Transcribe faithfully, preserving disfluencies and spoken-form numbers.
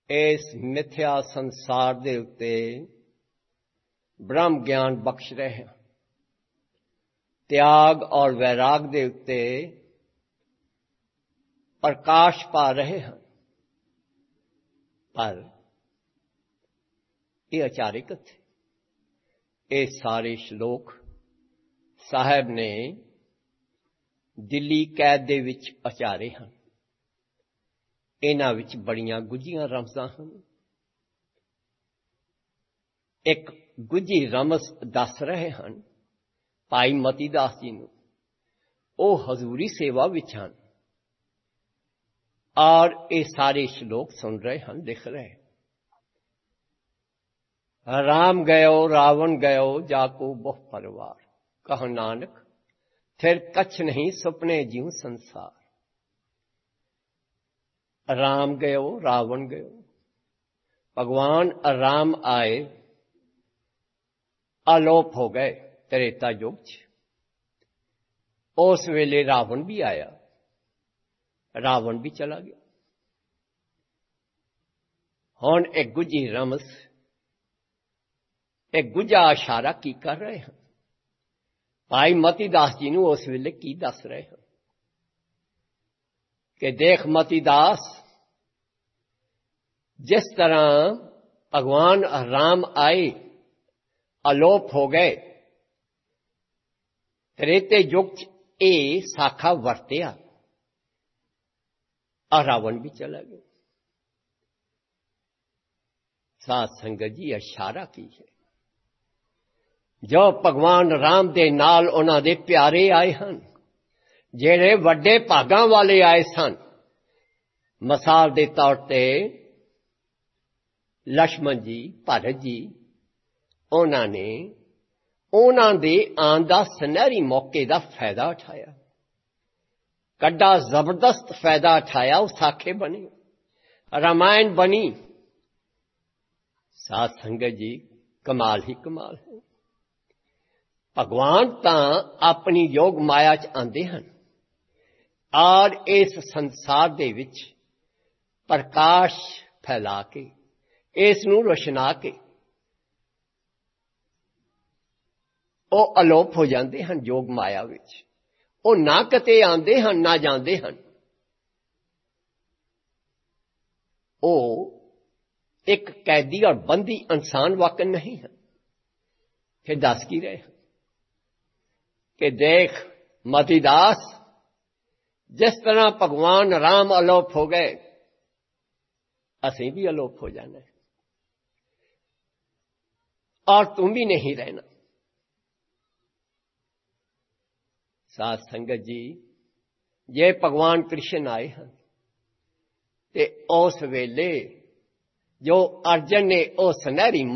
इस मिथ्या संसार दे उत्ते ब्रह्म ज्ञान बख्श रहे हैं, त्याग और वैराग दे उत्ते प्रकाश पा रहे हैं। पर ये अचारिक थे। ये सारे श्लोक साहब ने दिल्ली कैद दे विच अचारे हैं। इन्हां विच बड़ियां गुझियां रमज़ां हैं। एक गुझी रमज़ दस रहे हैं भाई मती दास जी नूं। ओह हजूरी सेवा विच हैं और ये सारे श्लोक सुन रहे हैं, लिख रहे हैं। राम गयो रावण गयो जाको बहु परवार, कह नानक फिर कछ नहीं सुपने ज्यों संसार। राम गयो रावण गयो, भगवान राम आए अलोप हो गए त्रेता युग च। उस वेले रावण भी आया, रावण भी चला गया। हुण एक गुझी रमस, एक गुझा इशारा की कर रहे हैं। भाई मती दास जी नूं उस वेले की दस रहे हैं कि देख मती दास, जिस तरह भगवान राम आए अलोप हो गए त्रेते युग च ए साखा वरतिया और रावण भी चला गया। साध संगत जी इशारा की है, जो भगवान राम दे नाल उन्हां दे प्यारे आए हन, जेड़े वड्डे भागां वाले आए सन। मिसाल दे तौर ते लक्ष्मण जी, भरत जी, उन्हां ने उन्हां दे आन दा सुनहरी मौके दा फायदा उठाया, कड्डा जबरदस्त फायदा उठाया। उस साखे बनी, रामायण बनी। साध संगत जी कमाल ही कमाल है। भगवान तां अपनी योग माया च आंदे हन और इस संसार दे विच प्रकाश फैला के, इस नूं रोशना के ओ अलोप हो जाते हैं योग माया विच। ओ ना कते आंदे हन ना जांदे हन। ओ एक कैदी और बंदी इंसान वाकन नहीं है। फिर दस की रहे हैं कि देख मती दास, जिस तरह भगवान राम अलोप हो गए, असीं भी अलोप हो जाना है और तुम भी नहीं रहना। साध संगत जी, ये भगवान कृष्ण आए हैं ते उस वेले जो अर्जन ने ओ सुनहरी